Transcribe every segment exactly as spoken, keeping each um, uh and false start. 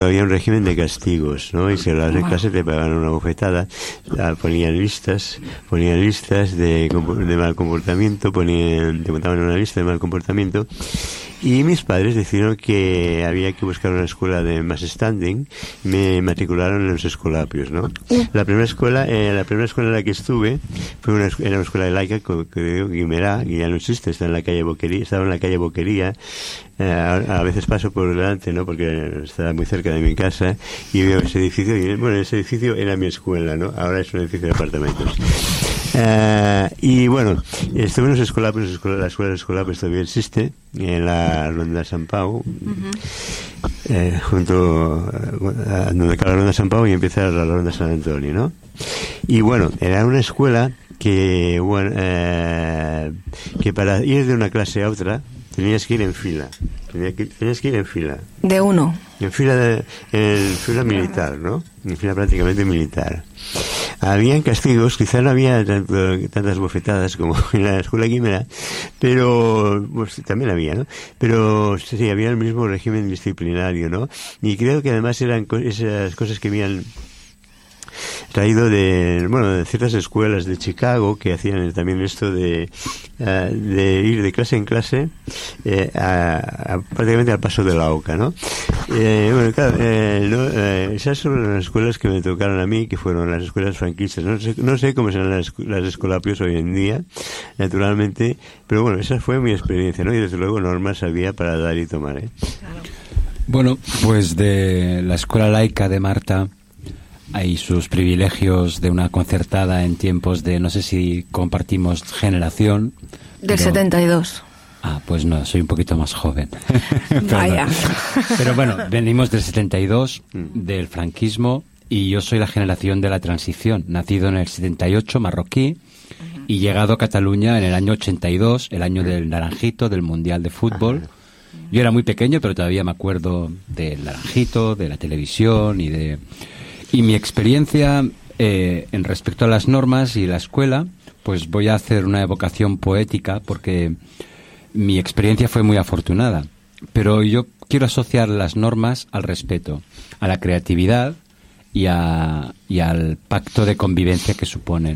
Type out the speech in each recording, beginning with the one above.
Había un régimen de castigos, ¿no? Y si hablabas en clase te pegaban una bofetada, ponían listas, ponían listas de, de mal comportamiento, ponían, te montaban una lista de mal comportamiento. Y mis padres decidieron que había que buscar una escuela de más standing, me matricularon en los Escolapios, ¿no? La primera escuela, eh, la primera escuela en la que estuve fue una, era una escuela laica que, que digo, Guimerá, que ya no existe, está en la calle Boquería, estaba en la calle Boquería. Eh, a, a veces paso por delante, ¿no? Porque estaba muy cerca de mi casa y veo ese edificio y, bueno, ese edificio era mi escuela, ¿no? Ahora es un edificio de apartamentos. Uh, y bueno, estuve en los Escolapios, la escuela, la escuela de Escolapios todavía existe, en la Ronda San Pau, uh-huh. eh, junto a donde acaba la Ronda San Pau y empieza la Ronda San Antonio, ¿no? Y bueno, era una escuela que, bueno, eh, que para ir de una clase a otra tenías que ir en fila. Tenías que, tenías que ir en fila. De uno. En fila de, en fila militar, ¿no? En fila prácticamente militar. Habían castigos, quizá no había tanto, tantas bofetadas como en la escuela Guimerá, pero pues, también había, ¿no? Pero sí, había el mismo régimen disciplinario, ¿no? Y creo que además eran co- esas cosas que habían traído de, bueno, de ciertas escuelas de Chicago que hacían también esto de, uh, de ir de clase en clase eh, a, a, prácticamente al paso de la oca, ¿no? Eh, bueno, claro, eh, no, eh, esas son las escuelas que me tocaron a mí, que fueron las escuelas franquistas. No sé, no sé cómo serán las, las Escolapios hoy en día, naturalmente, pero bueno, esa fue mi experiencia, ¿no? Y desde luego normas había para dar y tomar, ¿eh? Bueno, pues de la escuela laica de Marta hay sus privilegios de una concertada en tiempos de, no sé si compartimos generación. Del pero... setenta y dos. Ah, pues no, soy un poquito más joven. Vaya. Pero bueno, venimos del setenta y dos, del franquismo, y yo soy la generación de la transición, nacido en el setenta y ocho, marroquí, y llegado a Cataluña en el año ochenta y dos, el año del Naranjito, del Mundial de Fútbol. Yo era muy pequeño, pero todavía me acuerdo del Naranjito, de la televisión y de... Y mi experiencia eh, en respecto a las normas y la escuela, pues voy a hacer una evocación poética porque mi experiencia fue muy afortunada. Pero yo quiero asociar las normas al respeto, a la creatividad y, a, y al pacto de convivencia que suponen.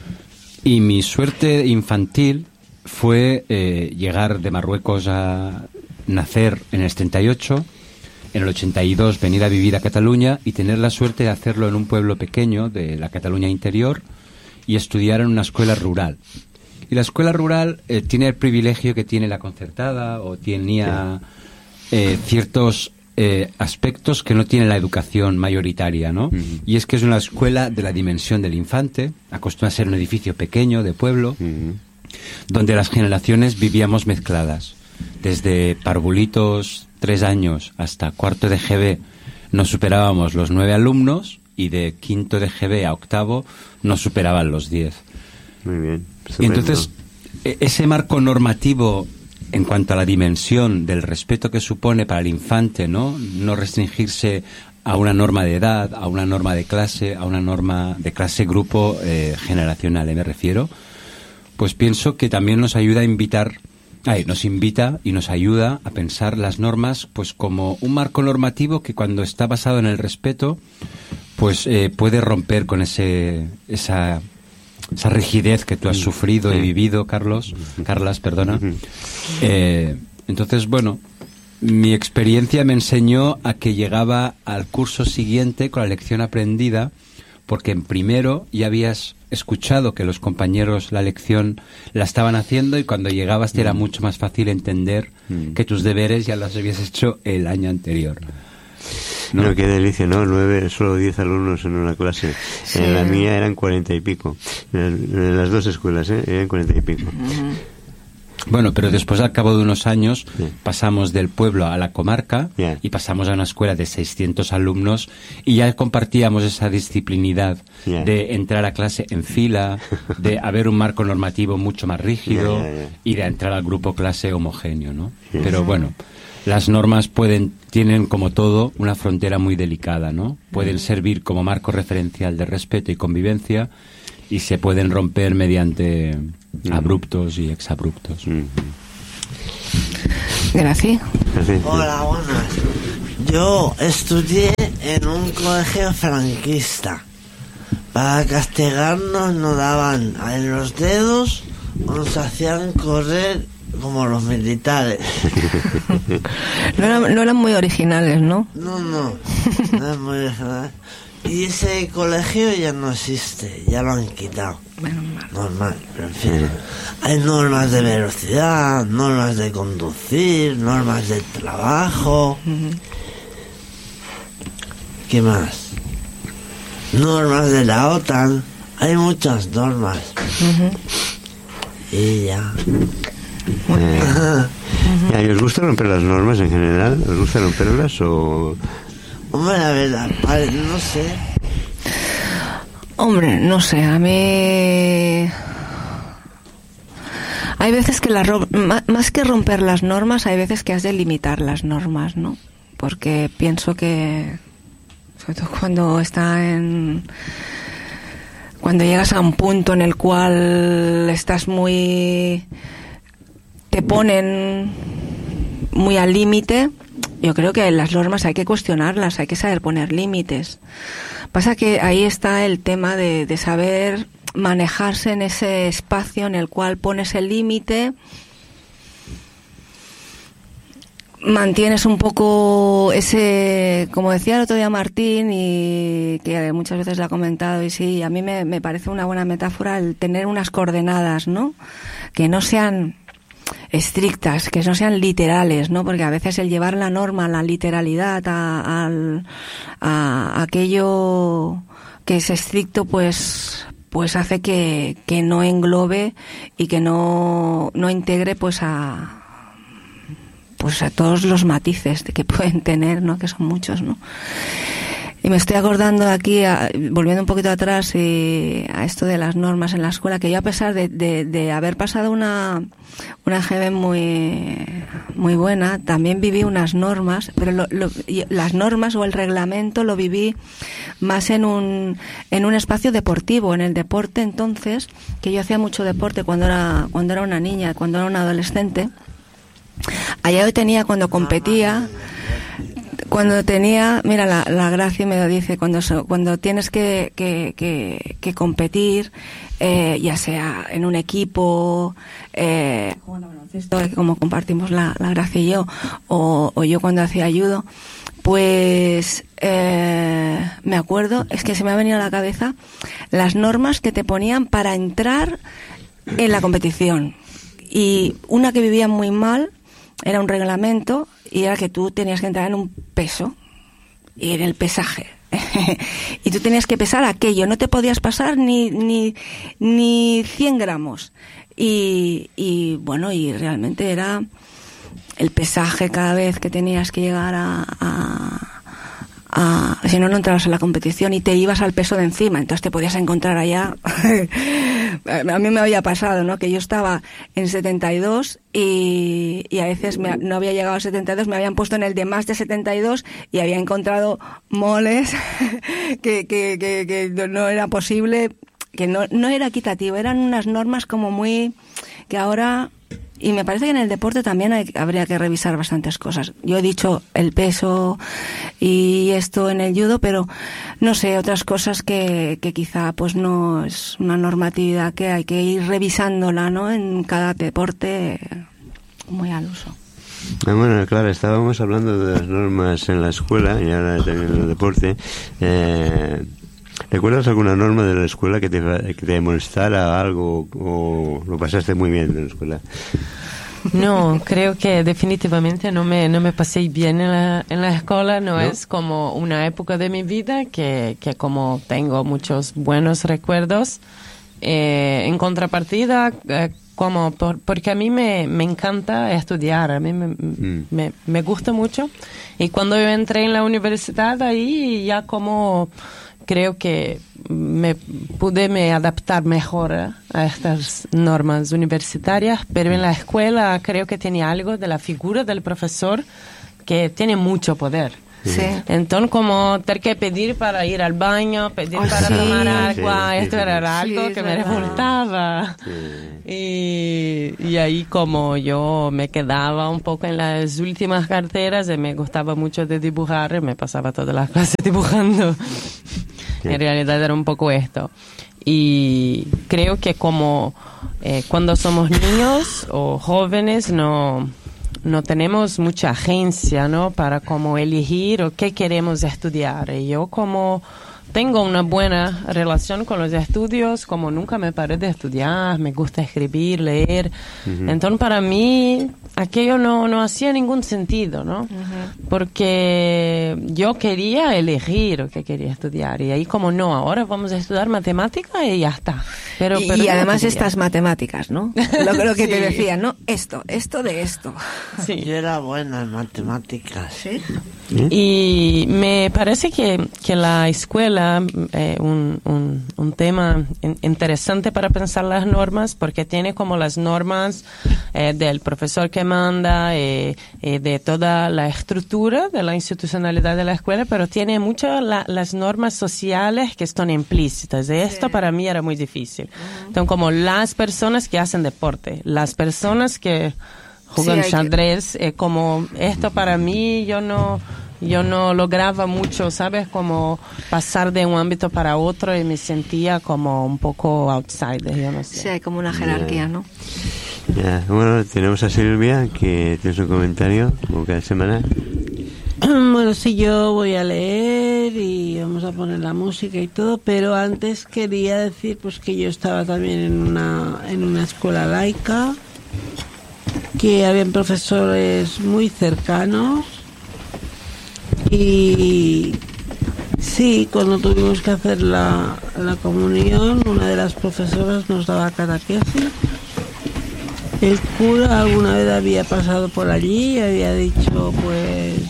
Y mi suerte infantil fue eh, llegar de Marruecos a nacer en el setenta y ocho, en el ochenta y dos venir a vivir a Cataluña y tener la suerte de hacerlo en un pueblo pequeño de la Cataluña interior y estudiar en una escuela rural. Y la escuela rural eh, tiene el privilegio que tiene la concertada o tenía eh, ciertos eh, aspectos que no tiene la educación mayoritaria, ¿no? Uh-huh. Y es que es una escuela de la dimensión del infante, acostumbra a ser un edificio pequeño de pueblo, uh-huh. donde las generaciones vivíamos mezcladas. Desde parvulitos, tres años, hasta cuarto de G B nos superábamos los nueve alumnos y de quinto de G B a octavo nos superaban los diez. Muy bien. Y entonces, ese marco normativo en cuanto a la dimensión del respeto que supone para el infante, ¿no? No restringirse a una norma de edad, a una norma de clase, a una norma de clase grupo eh, generacional, ¿eh? Me refiero. Pues pienso que también nos ayuda a invitar Ay, nos invita y nos ayuda a pensar las normas pues como un marco normativo que cuando está basado en el respeto pues eh, puede romper con ese esa esa rigidez que tú has sufrido y vivido, Carlos, Carlas, perdona. Eh, entonces, bueno, mi experiencia me enseñó a que llegaba al curso siguiente con la lección aprendida, porque en primero ya habías escuchado que los compañeros la lección la estaban haciendo y cuando llegabas te era mucho más fácil entender mm. que tus deberes ya los habías hecho el año anterior. ¿No? No, qué delicia, ¿no? Nueve, solo diez alumnos en una clase. Sí. En la mía eran cuarenta y pico. En las dos escuelas, ¿eh? Eran cuarenta y pico. Uh-huh. Bueno, pero después, al cabo de unos años, yeah. pasamos del pueblo a la comarca yeah. y pasamos a una escuela de seiscientos alumnos y ya compartíamos esa disciplinidad yeah. de entrar a clase en fila, de haber un marco normativo mucho más rígido yeah, yeah, yeah. y de entrar al grupo clase homogéneo, ¿no? Yeah. Pero bueno, las normas pueden tienen, como todo, una frontera muy delicada, ¿no? Pueden mm. servir como marco referencial de respeto y convivencia y se pueden romper mediante mm. abruptos y exabruptos. Mm. Gracias. Hola, buenas. Yo estudié en un colegio franquista. Para castigarnos nos daban en los dedos o nos hacían correr como los militares. No eran, no eran muy originales, ¿no? No, no, no es muy original. Y ese colegio ya no existe, ya lo han quitado. Menos mal. Normal, pero en fin. Hay normas de velocidad, normas de conducir, normas de trabajo. Uh-huh. ¿Qué más? Normas de la OTAN. Hay muchas normas. Uh-huh. Y ya. Eh, uh-huh. ¿Y os gusta romper las normas en general? ¿Os gusta romperlas o...? Hombre, la verdad, no sé. Hombre, no sé, a mí... Hay veces que las ro- más que romper las normas, hay veces que has de limitar las normas, ¿no? Porque pienso que, sobre todo cuando está en... Cuando llegas a un punto en el cual estás muy... te ponen muy al límite, yo creo que las normas hay que cuestionarlas, hay que saber poner límites. Pasa que ahí está el tema de, de saber manejarse en ese espacio en el cual pones el límite, mantienes un poco ese, como decía el otro día Martín, y que muchas veces lo ha comentado, y sí, a mí me, me parece una buena metáfora el tener unas coordenadas, ¿no? Que no sean estrictas, que no sean literales, ¿no? Porque a veces el llevar la norma a la literalidad, a, a, a aquello que es estricto, pues pues hace que, que no englobe y que no, no integre pues a pues a todos los matices que pueden tener, ¿no? Que son muchos, ¿no? Y me estoy acordando aquí, a, volviendo un poquito atrás, y a esto de las normas en la escuela, que yo, a pesar de, de, de haber pasado una una G B muy muy buena, también viví unas normas, pero lo, lo, las normas o el reglamento lo viví más en un en un espacio deportivo, en el deporte. Entonces, que yo hacía mucho deporte cuando era cuando era una niña, cuando era una adolescente. Allá yo tenía, cuando competía, cuando tenía, mira, la, la Gracia me lo dice, cuando cuando tienes que, que, que, que competir, eh, ya sea en un equipo, eh, como compartimos la, la Gracia y yo, o, o yo cuando hacía judo, pues eh, me acuerdo, es que se me ha venido a la cabeza las normas que te ponían para entrar en la competición. Y una que vivía muy mal era un reglamento, y era que tú tenías que entrar en un peso, y en el pesaje. Y tú tenías que pesar aquello, no te podías pasar ni ni ni cien gramos. Y, y bueno, y realmente era el pesaje cada vez que tenías que llegar a... a Ah, si no, no entrabas en la competición y te ibas al peso de encima, entonces te podías encontrar allá. A mí me había pasado, ¿no? Que yo estaba en setenta y dos y, y a veces me, no había llegado a setenta y dos, me habían puesto en el de más de setenta y dos y había encontrado moles que, que, que, que no era posible, que no, no era equitativo, eran unas normas como muy... que ahora... Y me parece que en el deporte también hay, habría que revisar bastantes cosas. Yo he dicho el peso y esto en el judo, pero no sé, otras cosas que, que quizá pues no es una normatividad que hay que ir revisándola, ¿no? En cada deporte muy al uso. Ah, bueno, claro, estábamos hablando de las normas en la escuela y ahora también en el deporte. Eh, ¿Recuerdas alguna norma de la escuela que te, que te molestara algo o lo pasaste muy bien en la escuela? No, creo que definitivamente no me, no me pasé bien en la, en la escuela. No, ¿no? Es como una época de mi vida que, que como tengo muchos buenos recuerdos. Eh, en contrapartida, eh, como por, porque a mí me, me encanta estudiar, a mí me, mm. me, me gusta mucho. Y cuando yo entré en la universidad, ahí ya como... creo que me pude me adaptar mejor a estas normas universitarias, pero en la escuela creo que tenía algo de la figura del profesor que tiene mucho poder. Sí. Entonces, como tener que pedir para ir al baño, pedir Ay, para sí. tomar Sí, agua, sí, esto sí, era sí. algo Sí, que es me verdad. resultaba. Y, y ahí como yo me quedaba un poco en las últimas carteras y me gustaba mucho de dibujar, y me pasaba todas las clases dibujando. Sí. En realidad era un poco esto. Y creo que como eh, cuando somos niños o jóvenes no, no tenemos mucha agencia, ¿no? Para como elegir o qué queremos estudiar. Y yo como tengo una buena relación con los estudios, como nunca me paré de estudiar, me gusta escribir, leer. Ujú. Entonces para mí aquello no, no hacía ningún sentido, ¿no? Ujú. Porque yo quería elegir lo que quería estudiar y ahí como no, ahora vamos a estudiar matemática y ya está. Pero, y, pero y no además quería. estas matemáticas, ¿no? Lo, lo que te Sí. decían, ¿no? Esto, esto de esto. Sí. Yo era buena en matemáticas. ¿Sí? Y me parece que, que la escuela eh, un, un, un tema in- interesante para pensar las normas, porque tiene como las normas eh, del profesor que manda, eh, eh, de toda la estructura de la institucionalidad de la escuela, pero tiene muchas la, las normas sociales que están implícitas. Y esto Sí. para mí era muy difícil. Entonces, como las personas que hacen deporte, las personas que juegan Sí, hay que- xadrez, eh, como esto para mí yo no yo no lograba mucho, ¿sabes? Como pasar de un ámbito para otro y me sentía como un poco outsider, yo no sé. Sí, hay como una jerarquía, ¿no? Ya, bueno, tenemos a Silvia, que tiene su comentario, como cada semana. Bueno, sí, yo voy a leer y vamos a poner la música y todo, pero antes quería decir pues que yo estaba también en una, en una escuela laica, que habían profesores muy cercanos y sí, cuando tuvimos que hacer la, la comunión, una de las profesoras nos daba catequesis. El cura alguna vez había pasado por allí y había dicho, pues,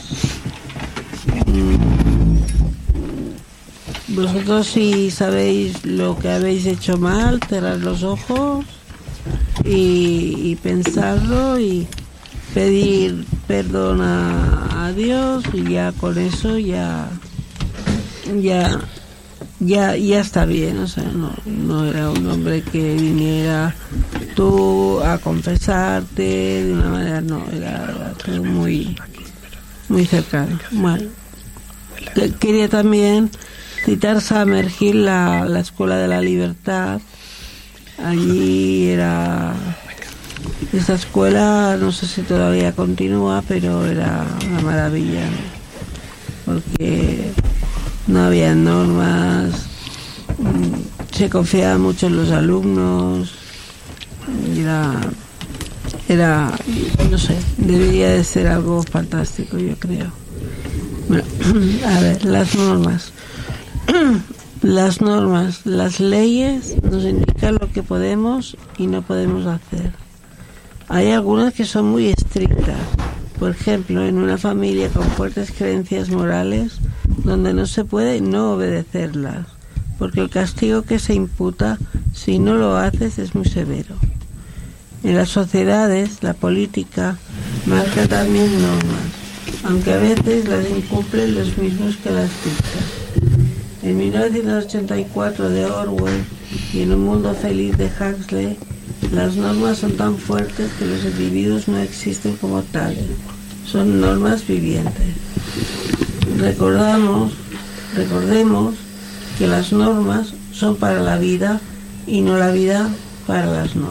mm, vosotros si sabéis lo que habéis hecho mal, cerrad los ojos y, y pensarlo y pedir perdón a, a Dios, y ya con eso ya ya ya ya está bien. O sea, no, no era un hombre que viniera tú a confesarte de una manera, no, era, era todo muy muy cercano. Bueno, que- quería también citar Summerhill, la, la Escuela de la Libertad. Allí era esa escuela, no sé si todavía continúa, pero era una maravilla, ¿no? Porque no había normas, mm, se confiaba mucho en los alumnos, y era, era, no sé, debería de ser algo fantástico, yo creo. Bueno, a ver, las normas. Las normas, las leyes nos indican lo que podemos y no podemos hacer. Hay algunas que son muy estrictas. Por ejemplo, en una familia con fuertes creencias morales, donde no se puede no obedecerlas, porque el castigo que se imputa si no lo haces es muy severo. En las sociedades, la política marca también normas, aunque a veces las incumplen los mismos que las dictan. En mil novecientos ochenta y cuatro de Orwell y En un mundo feliz de Huxley, las normas son tan fuertes que los individuos no existen como tales, son normas vivientes. Recordamos, recordemos que las normas son para la vida y no la vida para las normas.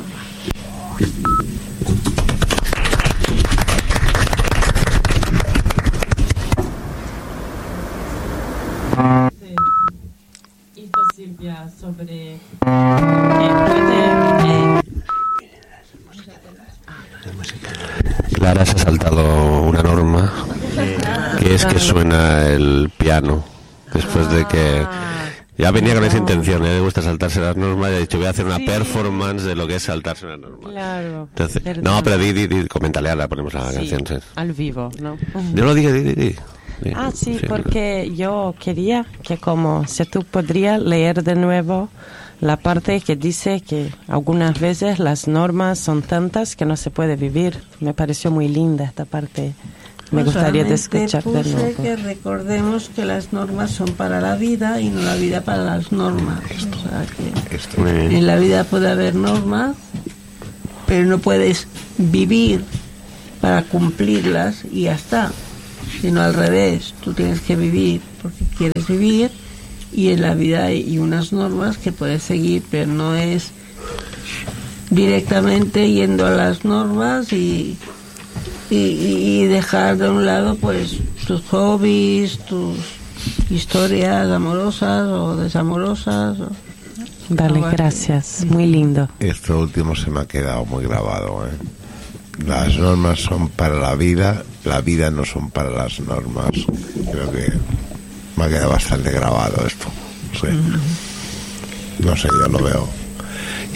Esto Silvia sobre eh, puede, eh, Clara se ha saltado una norma, que es que suena el piano después de que ya venía con esa intención, ¿eh? Le gusta saltarse las normas y ha dicho voy a hacer una Sí. performance de lo que es saltarse una norma. claro. Entonces, perdón. no, pero di, di, di, coméntale, ahora ponemos la Sí, canción. Sí. al vivo, ¿no? Yo lo dije, di, di, di. Di, Ah, sí, porque yo quería que como si tú podrías leer de nuevo la parte que dice que algunas veces las normas son tantas que no se puede vivir. Me pareció muy linda esta parte me No, gustaría de solamente escuchar de puse nuevo. que recordemos que las normas son para la vida y no la vida para las normas. O sea, que Muy bien. en la vida puede haber normas, pero no puedes vivir para cumplirlas y ya está, sino al revés. Tú tienes que vivir porque quieres vivir, y en la vida hay unas normas que puedes seguir, pero no es directamente yendo a las normas y, y, y dejar de un lado pues tus hobbies, tus historias amorosas o desamorosas. o- Vale, Ah, gracias, muy lindo. Esto último se me ha quedado muy grabado, ¿eh? Las normas son para la vida, la vida no son para las normas. Creo que me ha quedado bastante grabado esto. Sí. No sé, yo lo veo.